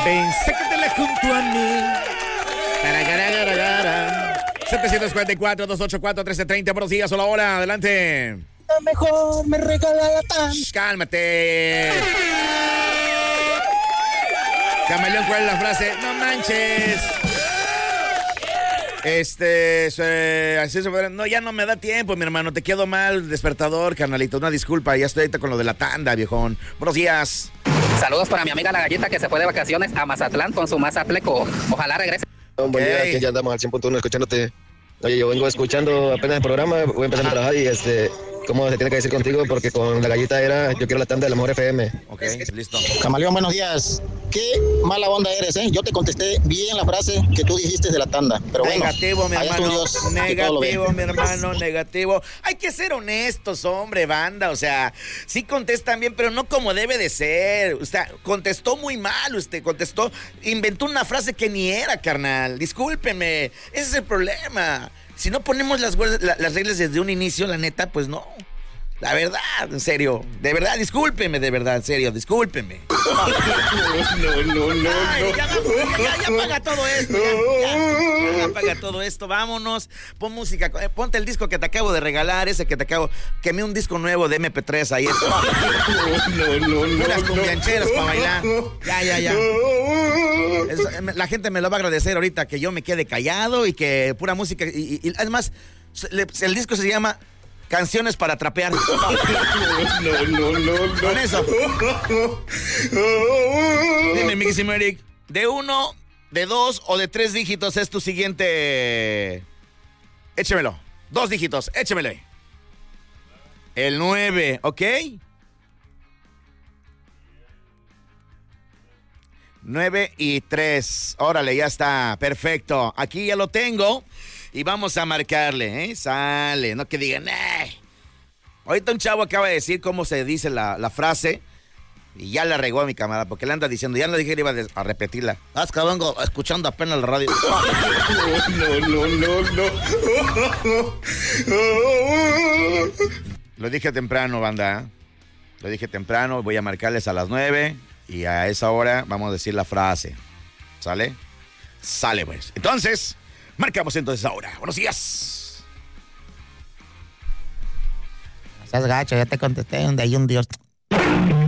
Pensé que te la junto a mí. 744-284-1330. Buenos días, hola, hola, adelante. Mejor me regala la tan. Cálmate. Camaleón, ¿cuál es la frase? No manches. Así se podrá. No, ya no me da tiempo, mi hermano. Te quedo mal, despertador, carnalito. Una disculpa, ya estoy ahorita con lo de la tanda, viejón. Buenos días. Saludos para mi amiga La Gallita que se fue de vacaciones a Mazatlán con su Mazatleco. Ojalá regrese. Buen día, aquí ya andamos al 100.1 escuchándote. Oye, yo vengo escuchando apenas el programa, voy a empezar a trabajar y ¿cómo se tiene que decir contigo? Porque con La Gallita era, yo quiero la tanda de la Mejor FM. Ok, listo. Camaleón, buenos días. Qué mala onda eres, ¿eh? Yo te contesté bien la frase que tú dijiste de la tanda, pero bueno. Negativo, mi hermano. Dios, negativo, mi hermano, negativo. Hay que ser honestos, hombre, banda. O sea, sí contestan bien, pero no como debe de ser. O sea, contestó muy mal, inventó una frase que ni era, carnal. Discúlpeme, ese es el problema. Si no ponemos las reglas desde un inicio, la neta, pues no. La verdad, en serio. De verdad, discúlpeme, de verdad, en serio, discúlpeme. No. Ya apaga todo esto. Ya apaga todo esto, vámonos. Pon música, ponte el disco que te acabo de regalar, quemé un disco nuevo de MP3 ahí. Puras cumbiancheras para bailar. Ya. La gente me lo va a agradecer ahorita, que yo me quede callado y que pura música. Y además, el disco se llama Canciones para trapear. No. Con eso. Dime, Miximo Eric, ¿de 1, de 2 o de 3 dígitos es tu siguiente? Échemelo. 2 dígitos, échemelo. El 9, ¿ok? 9 y 3. Órale, ya está. Perfecto. Aquí ya lo tengo. Y vamos a marcarle, ¿eh? Sale, no que digan, Ahorita un chavo acaba de decir cómo se dice la frase y ya la regó a mi camarada, porque le anda diciendo, ya le dije que iba a repetirla. Es que vengo escuchando apenas la radio. No. Lo dije temprano, banda. Lo dije temprano, voy a marcarles a las 9 y a esa hora vamos a decir la frase. ¿Sale? Sale, pues. Entonces, marcamos entonces ahora. Buenos días. Estás gacho, ya te contesté donde hay un Dios.